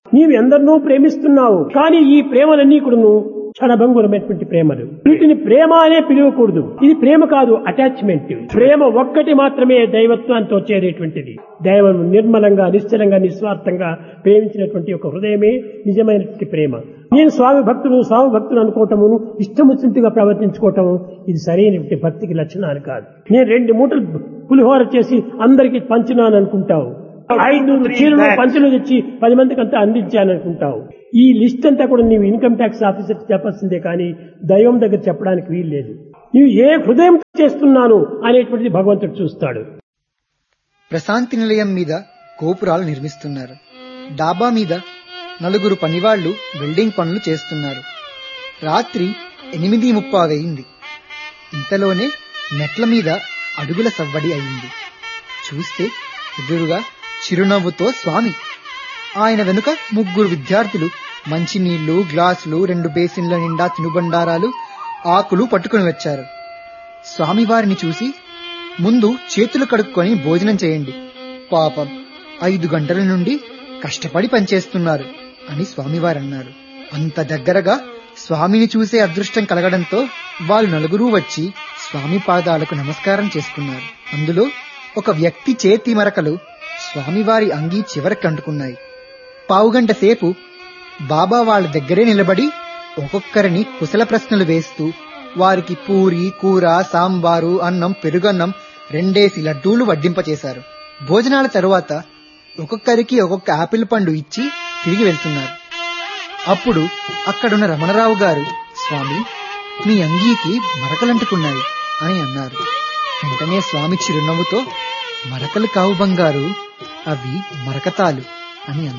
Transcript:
నీవు ఎందరినో ప్రేమిస్తున్నావు, కానీ ఈ ప్రేమలన్నీ కూడాను క్షణభంగురమైనటువంటి ప్రేమలు. వీటిని ప్రేమ అనే పిలవకూడదు. ఇది ప్రేమ కాదు, అటాచ్మెంట్. ప్రేమ ఒక్కటి మాత్రమే దైవత్వాంతో చేరేటువంటిది. దైవం నిర్మలంగా, నిశ్చలంగా, నిస్వార్థంగా ప్రేమించినటువంటి ఒక హృదయమే నిజమైనటువంటి ప్రేమ. నేను స్వామి భక్తులు అనుకోవటము, ఇష్టం వచ్చినట్టుగా ప్రవర్తించుకోవటము ఇది సరైనటువంటి భక్తికి లక్షణాలు కాదు. నేను 2 మూటలు పులిహోర చేసి అందరికి పంచినాను అనుకుంటావు, 500 చీరలు పంచులు తెచ్చి 10 మందికి అంతా అందించాననుకుంటావు. ఈ లిస్ట్ అంతా కూడా నీవు ఇన్కమ్ ట్యాక్స్ ఆఫీసర్ చెప్పాల్సిందే, కానీ దైవం దగ్గర చెప్పడానికి వీలు లేదు. నీవు ఏ హృదయం చేస్తున్నాను అనేటువంటిది భగవంతుడు చూస్తాడు. ప్రశాంతి నిలయం మీద గోపురాలు నిర్మిస్తున్నారు. డాబా మీద 4 పనివాళ్లు వెల్డింగ్ పనులు చేస్తున్నారు. రాత్రి 8:30 అయింది. ఇంతలోనే మెట్ల మీద అడుగుల సవ్వడి అయింది. చూస్తే ఎదురుగా చిరునవ్వుతో స్వామి, ఆయన వెనుక 3 విద్యార్థులు మంచినీళ్లు, గ్లాసులు, 2 బేసిన్ల నిండా తినుబండారాలు, ఆకులు పట్టుకుని వచ్చారు. స్వామివారిని చూసి, ముందు చేతులు కడుక్కొని భోజనం చేయండి, పాపం 5 గంటల నుండి కష్టపడి పనిచేస్తున్నారు అని స్వామివారన్నారు. అంత దగ్గరగా స్వామిని చూసే అదృష్టం కలగడంతో వాళ్ళు 4 వచ్చి స్వామి పాదాలకు నమస్కారం చేసుకున్నారు. అందులో ఒక వ్యక్తి చేతి మరకలు స్వామివారి అంగీ చివరికి అంటుకున్నాయి. పావుగంట సేపు బాబా వాళ్ళ దగ్గరే నిలబడి ఒక్కొక్కరిని కుశల ప్రశ్నలు వేస్తూ వారికి పూరి, కూర, సాంబారు, అన్నం, పెరుగన్నం 2 లడ్డూలు వడ్డింపచేశారు. భోజనాల తరువాత ఒక్కొక్కరికి ఒక్కొక్క ఆపిల్ పండు ఇచ్చి తిరిగి వెళ్తున్నారు. అప్పుడు అక్కడున్న రమణరావు గారు, స్వామి, మీ అంగీకి మరకలంటుకున్నాయి అని అన్నారు. వెంటనే స్వామి చిరునవ్వుతో, మరకలు కావు బంగారు, అవి మరకతాలు అని అన్నారు.